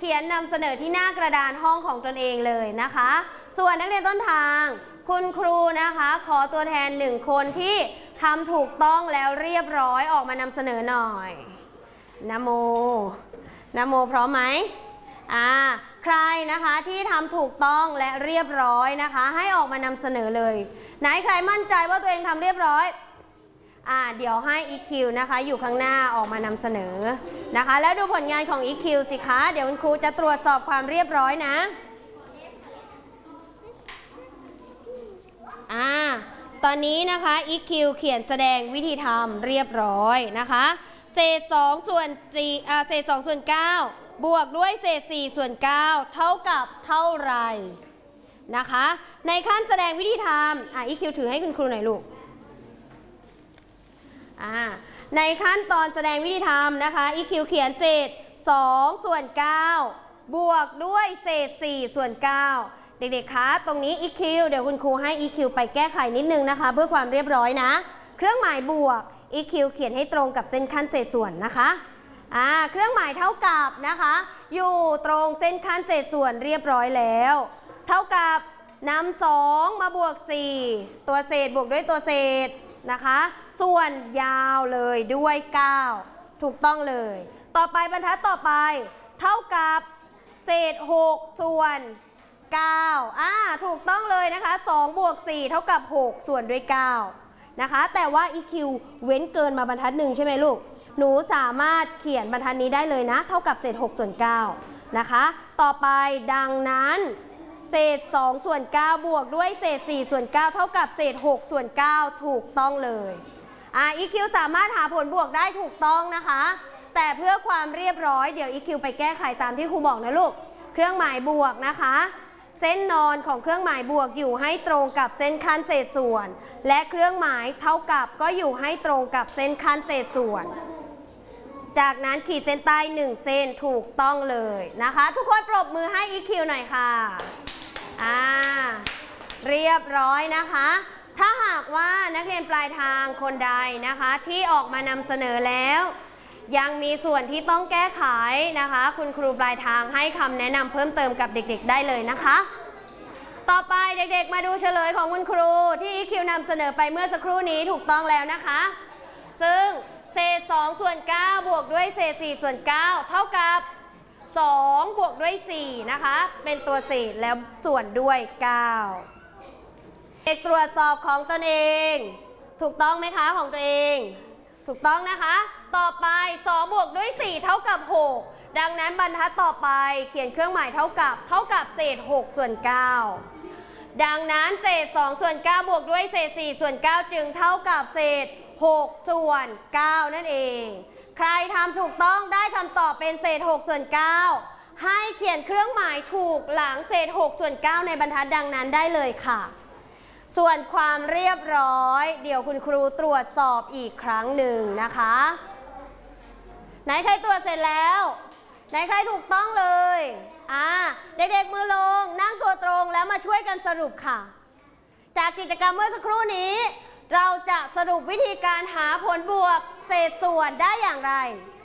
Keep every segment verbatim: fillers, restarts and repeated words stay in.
ขียนนำเสนอที่หน้ากระดานห้องของตนเองเลยนะคะส่วนนักเรียนต้นทางคุณครูนะคะขอตัวแทนหนึ่งคนที่ทำถูกต้องแล้วเรียบร้อยออกมานำเสนอหน่อยนะโมนะโมพร้อมไหมอ่าใครนะคะที่ทำถูกต้องและเรียบร้อยนะคะให้ออกมานำเสนอเลยไหนใครมั่นใจว่าตัวเองทำเรียบร้อยอ่าเดี๋ยวให้ อี คิว นะคะอยู่ข้างหน้าออกมานำเสนอนะคะแล้วดูผลงานของ อี คิว สิคะเดี๋ยวคุณครูจะตรวจสอบความเรียบร้อยนะอ่าตอนนี้นะคะ อี คิว เขียนแสดงวิธีทำเรียบร้อยนะคะเศษสองส่วนสี่อ่าเศษสองส่วนเก้าบวกด้วยเศษสี่ส่วนเก้าเท่ากับเท่าไรนะคะในขั้นแสดงวิธีทำอ่า อี คิว ถือให้คุณครูหน่อยลูกอ่าในขั้นตอนแสดงวิธีทำนะคะ อี คิว เขียนเศษสองส่วนเก้าบวกด้วยเศษสี่ส่วนเก้าเด็กๆคะตรงนี้ อี คิว เดี๋ยวคุณครูให้ อี คิว ไปแก้ไขนิดนึงนะคะเพื่อความเรียบร้อยนะเครื่องหมายบวก อี คิว เขียนให้ตรงกับเส้นขั้นเศษส่วนนะคะอ่าเครื่องหมายเท่ากับนะคะอยู่ตรงเส้นขั้นเศษส่วนเรียบร้อยแล้วเท่ากับนำสองมาบวกสี่ตัวเศษบวกด้วยตัวเศษนะคะส่วนยาวเลยด้วยเก้าถูกต้องเลยต่อไปบรรทัดต่อไปเท่ากับเศษหกส่วนเก้าอ่าถูกต้องเลยนะคะสองบวกสี่เท่ากับหกส่วนด้วยเก้านะคะแต่ว่า อี คิว เว้นเกินมาบรรทัดหนึ่งใช่ไหมลูกหนูสามารถเขียนบรรทัดนี้ได้เลยนะเท่ากับเศษหกส่วนเก้านะคะต่อไปดังนั้นเศษสองส่วนเก้าบวกด้วยเศษสี่ส่วนเก้าเท่ากับเศษหกส่วนเก้าถูกต้องเลยอ่า อี คิว สามารถหาผลบวกได้ถูกต้องนะคะแต่เพื่อความเรียบร้อยเดี๋ยว อี คิว ไปแก้ไขตามที่ครูบอกนะลูกเครื่องหมายบวกนะคะเส้นนอนของเครื่องหมายบวกอยู่ให้ตรงกับเส้นขั้นเศษส่วนและเครื่องหมายเท่ากับก็อยู่ให้ตรงกับเส้นขั้นเศษส่วนจากนั้นขีดเส้นใต้หนึ่งเส้นถูกต้องเลยนะคะทุกคนปรบมือให้ อี คิว หน่อยค่ะอ่าเรียบร้อยนะคะถ้าหากว่านักเรียนปลายทางคนใดนะคะที่ออกมานำเสนอแล้วยังมีส่วนที่ต้องแก้ไขนะคะคุณครูปลายทางให้คำแนะนำเพิ่มเติมกับเด็กๆได้เลยนะคะต่อไปเด็กๆมาดูเฉลยของคุณครูที่ อี คิว นำเสนอไปเมื่อสักครู่นี้ถูกต้องแล้วนะคะซึ่งเศษสองส่วนเก้าบวกด้วยเศษสี่ส่วนเก้าเท่ากับสองบวกด้วยสี่นะคะเป็นตัวเศษแล้วส่วนด้วยเก้าเด็กตรวจสอบของตนเองถูกต้องไหมคะของตัวเองถูกต้องนะคะต่อไปสองบวกด้วยสี่เท่ากับหกดังนั้นบรรทัดต่อไปเขียนเครื่องหมายเท่ากับเท่ากับเศษหกส่วนเก้าดังนั้นเศษสองส่วนเก้าบวกด้วยเศษสี่ส่วนเก้าจึงเท่ากับเศษหกส่วนเก้านั่นเองใครทำถูกต้องได้คำตอบเป็นเศษหกส่วนเก้าให้เขียนเครื่องหมายถูกหลังเศษหกส่วนเก้าในบรรทัดดังนั้นได้เลยค่ะส่วนความเรียบร้อยเดี๋ยวคุณครูตรวจสอบอีกครั้งหนึ่งนะคะไหนใครตรวจเสร็จแล้วไหนใครถูกต้องเลยอ่าเด็กๆมือลงนั่งตัวตรงแล้วมาช่วยกันสรุปค่ะจากกิจกรรมเมื่อสักครู่นี้เราจะสรุปวิธีการหาผลบวกเศษส่วนได้อย่างไร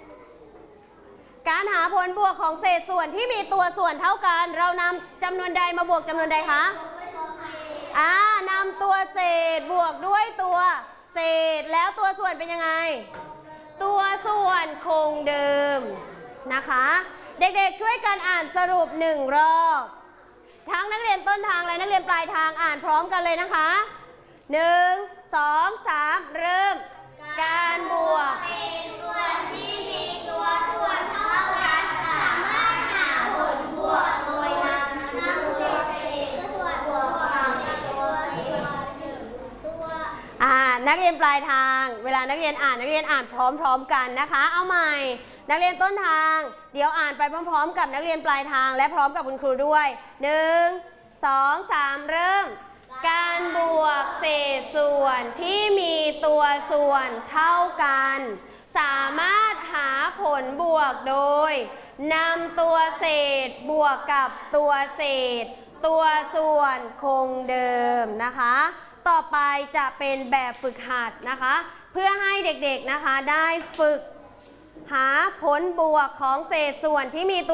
การหาผลบวกของเศษส่วนที่มีตัวส่วนเท่ากันเรานำจำนวนใดมาบวกจำนวนใดคะอ่านำตัวเศษบวกด้วยตัวเศษแล้วตัวส่วนเป็นยังไงตัวส่วนคงเดิมนะคะเด็กๆช่วยกันอ่านสรุปหนึ่งรอบทั้งนักเรียนต้นทางและนักเรียนปลายทางอ่านพร้อมกันเลยนะคะหนึ่งสองสามเริ่มการบวกเป็นส่วนที่มีตัวส่วนเท่ากันสามารถหาผลบวกโดยนำนำตัวเศษส่วนบวกกับตัวเศษตัวอ่านักเรียนปลายทางเวลานักเรียนอ่านนักเรียนอ่านพร้อมๆกันนะคะเอาใหม่นักเรียนต้นทางเดี๋ยวอ่านไปพร้อมๆกับนักเรียนปลายทางและพร้อมกับคุณครูด้วยหนึ่งสองสามเริ่มการบวกเศษส่วนที่มีตัวส่วนเท่ากันสามารถหาผลบวกโดยนำตัวเศษบวกกับตัวเศษตัวส่วนคงเดิมนะคะต่อไปจะเป็นแบบฝึกหัดนะคะเพื่อให้เด็กๆนะคะได้ฝึกหาผลบวกของเศษส่วนที่มีตัว